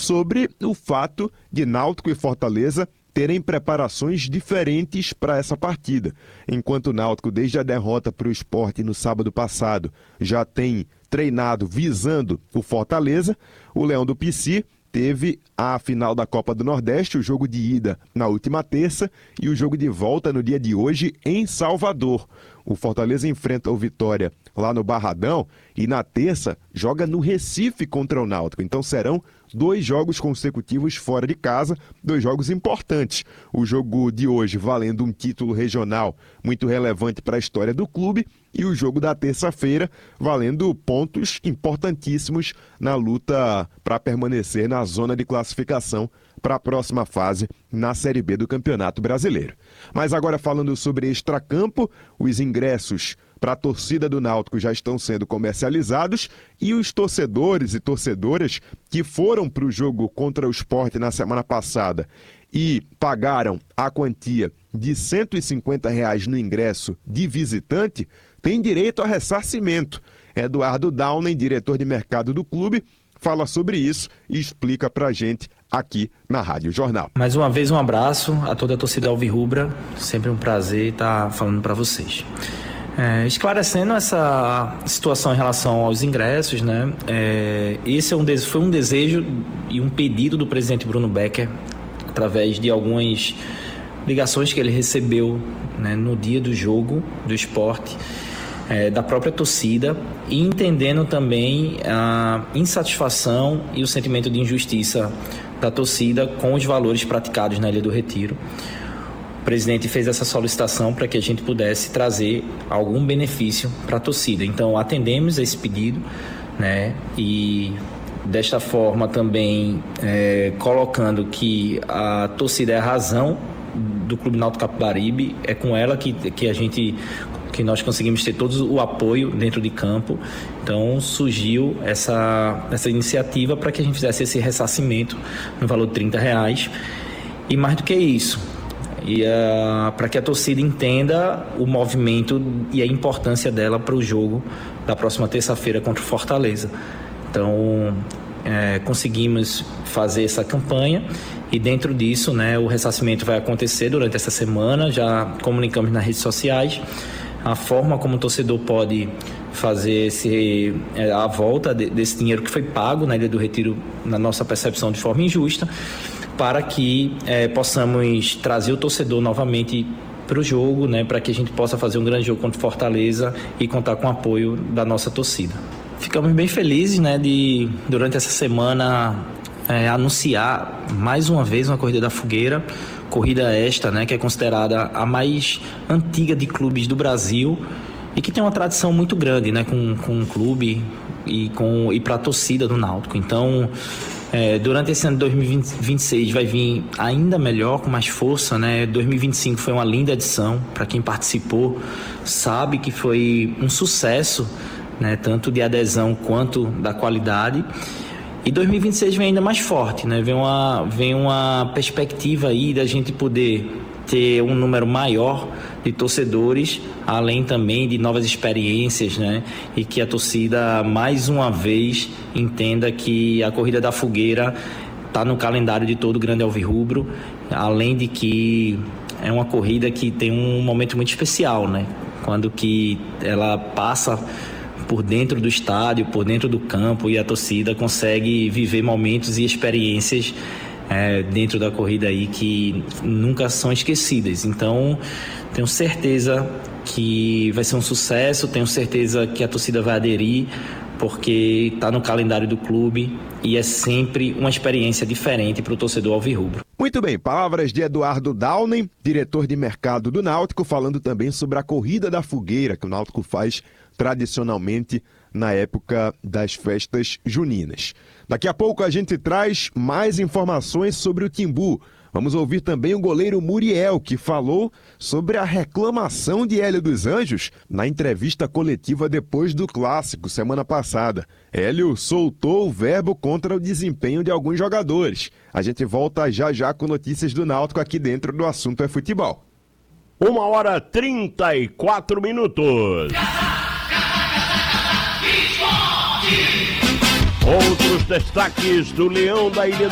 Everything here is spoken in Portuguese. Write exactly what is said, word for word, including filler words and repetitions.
sobre o fato de Náutico e Fortaleza terem preparações diferentes para essa partida. Enquanto o Náutico, desde a derrota para o Sport no sábado passado, já tem treinado visando o Fortaleza, o Leão do Pici teve a final da Copa do Nordeste, o jogo de ida na última terça e o jogo de volta no dia de hoje em Salvador. O Fortaleza enfrenta o Vitória lá no Barradão e na terça joga no Recife contra o Náutico. Então serão dois jogos consecutivos fora de casa, dois jogos importantes. O jogo de hoje valendo um título regional muito relevante para a história do clube e o jogo da terça-feira valendo pontos importantíssimos na luta para permanecer na zona de classificação para a próxima fase na Série B do Campeonato Brasileiro. Mas agora falando sobre extracampo, os ingressos para a torcida do Náutico já estão sendo comercializados e os torcedores e torcedoras que foram para o jogo contra o Sport na semana passada e pagaram a quantia de cento e cinquenta reais no ingresso de visitante têm direito a ressarcimento. Eduardo Downing, diretor de mercado do clube, fala sobre isso e explica pra gente aqui na Rádio Jornal. Mais uma vez um abraço a toda a torcida alvirrubra, sempre um prazer estar falando para vocês. É, esclarecendo essa situação em relação aos ingressos, né? É, esse é um, foi um desejo e um pedido do presidente Bruno Becker, através de algumas ligações que ele recebeu, né, no dia do jogo do Sport, é, da própria torcida, e entendendo também a insatisfação e o sentimento de injustiça da torcida com os valores praticados na Ilha do Retiro. O presidente fez essa solicitação para que a gente pudesse trazer algum benefício para a torcida. Então, atendemos a esse pedido, né, e desta forma também é, colocando que a torcida é a razão do Clube Náutico Capibaribe, é com ela que, que a gente que nós conseguimos ter todo o apoio dentro de campo. Então surgiu essa, essa iniciativa para que a gente fizesse esse ressarcimento no valor de trinta reais. E mais do que isso, e, uh, para que a torcida entenda o movimento e a importância dela para o jogo da próxima terça-feira contra o Fortaleza. Então é, conseguimos fazer essa campanha e dentro disso, né, o ressarcimento vai acontecer durante essa semana. Já comunicamos nas redes sociais a forma como o torcedor pode fazer esse, a volta desse dinheiro que foi pago na Ilha do Retiro, na nossa percepção, de forma injusta, para que é, possamos trazer o torcedor novamente para o jogo, né, para que a gente possa fazer um grande jogo contra o Fortaleza e contar com o apoio da nossa torcida. Ficamos bem felizes, né, de durante essa semana é, anunciar mais uma vez uma corrida da fogueira. Corrida esta, né, que é considerada a mais antiga de clubes do Brasil e que tem uma tradição muito grande, né, com, com o clube e, com, e para a torcida do Náutico. Então, é, durante esse ano de dois mil e vinte e seis vai vir ainda melhor, com mais força, né? dois mil e vinte e cinco foi uma linda edição, para quem participou sabe que foi um sucesso, né, tanto de adesão quanto da qualidade. E dois mil e vinte e seis vem ainda mais forte, né? Vem uma, vem uma perspectiva aí da gente poder ter um número maior de torcedores, além também de novas experiências, né? E que a torcida, mais uma vez, entenda que a Corrida da Fogueira está no calendário de todo o grande alvirrubro, além de que é uma corrida que tem um momento muito especial, né? Quando que ela passa por dentro do estádio, por dentro do campo, e a torcida consegue viver momentos e experiências é, dentro da corrida aí que nunca são esquecidas. Então, tenho certeza que vai ser um sucesso, tenho certeza que a torcida vai aderir, porque está no calendário do clube e é sempre uma experiência diferente para o torcedor alvirrubro. Muito bem, palavras de Eduardo Downing, diretor de mercado do Náutico, falando também sobre a Corrida da Fogueira, que o Náutico faz tradicionalmente na época das festas juninas. Daqui a pouco a gente traz mais informações sobre o Timbu. Vamos ouvir também o goleiro Muriel, que falou sobre a reclamação de Hélio dos Anjos na entrevista coletiva depois do clássico, semana passada. Hélio soltou o verbo contra o desempenho de alguns jogadores. A gente volta já já com notícias do Náutico aqui dentro do Assunto é Futebol. Uma hora trinta e quatro minutos. Outros destaques do Leão da Ilha